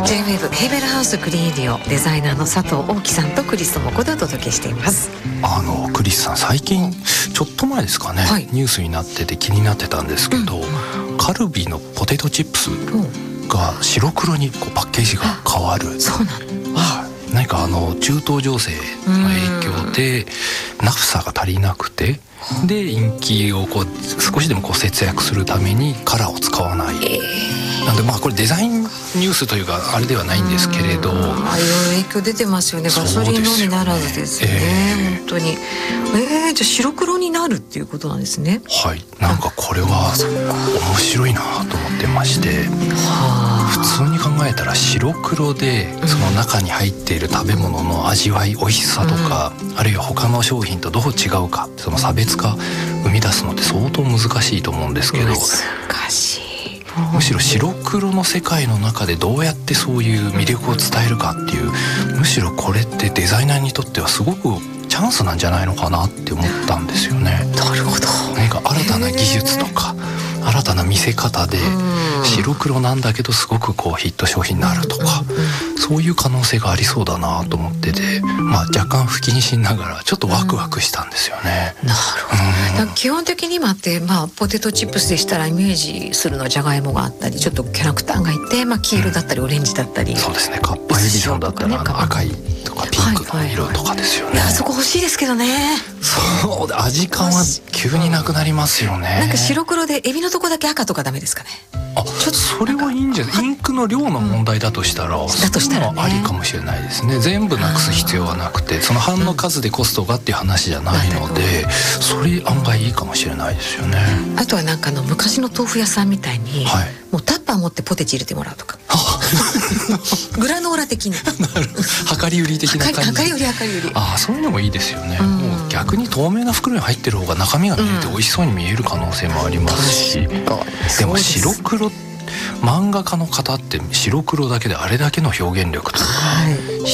J-WAVE ヘーベルハウスクリエイディオ、デザイナーの佐藤大樹さんとクリストモコでお届けしています。 クリスさん、最近ちょっと前ですかね、 はい、 ニュースになってて気になってたんですけど、カルビのポテトチップスが白黒にこうパッケージが変わる。 そうなんだ。 何か中東情勢の影響でナフサが足りなくて、でインキをこう少しでもこう節約するためにカラーを使わない、なんでこれデザインニュースというかあれではないんですけれど、 いろいろ影響出てますよね。ガソリンのみならずですよね、本当に。じゃあ白黒になるっていうことなんですね。 はい、なんかこれは面白いなと思ってまして、普通に考えたら白黒でその中に入っている食べ物の味わい、美味しさとか、あるいは他の商品とどう違うか、その差別化生み出すのって相当難しいと思うんですけど、 難しい。 むしろ白黒の世界の中でどうやってそういう魅力を伝えるかっていう、むしろこれってデザイナーにとってはすごくチャンスなんじゃないのかなって思ったんですよね。 なるほど。 何か新たな技術とか新たな見せ方で白黒なんだけどすごくこうヒット商品になるとか、そういう可能性がありそうだなと思ってて、若干不謹慎ながらちょっとワクワクしたんですよね。 なるほど。だから基本的に今ってポテトチップスでしたらイメージするのはじゃがいもがあったり、ちょっとキャラクターがいて、黄色だったりオレンジだったり、 そうですね。カッパエディションだったら赤いとかピンクの色とかですよね。 そこ欲しいですけどね。 そう、味感は急になくなりますよね。 なんか白黒でエビのとこだけ赤とかダメですかね。 ちょっとそれはいいんじゃない。インクの量の問題だとしたら、それはありかもしれないですね。全部なくす必要はなくて、その半の数でコストがっていう話じゃないので、それ案外いいかもしれないですよね。 あとはなんか昔の豆腐屋さんみたいに、もうタッパー持ってポテチ入れてもらうとかグラノーラ的に量り売り的な感じ。 量りそういうのもいいですよね。もう逆に透明な袋に入ってる方が中身が見えて美味しそうに見える可能性もありますし、でも白黒、漫画家の方って白黒だけであれだけの表現力とか、